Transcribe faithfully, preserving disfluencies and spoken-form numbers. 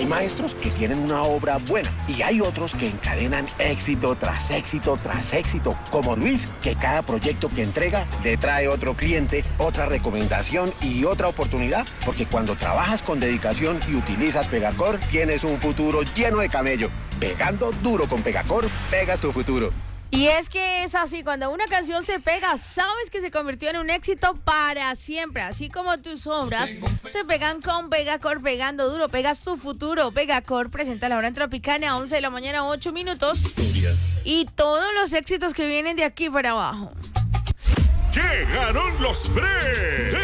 Hay maestros que tienen una obra buena y hay otros que encadenan éxito tras éxito tras éxito, como Luis, que cada proyecto que entrega le trae otro cliente, otra recomendación y otra oportunidad, porque cuando trabajas con dedicación y utilizas Pegacor, tienes un futuro lleno de camello. Pegando duro con Pegacor, pegas tu futuro. Y es que es así, cuando una canción se pega, sabes que se convirtió en un éxito para siempre. Así como tus obras se pegan con Pegacor, pegando duro, pegas tu futuro. Pegacor presenta la hora en Tropicana, once de la mañana, ocho minutos. Y todos los éxitos que vienen de aquí para abajo. Llegaron los pre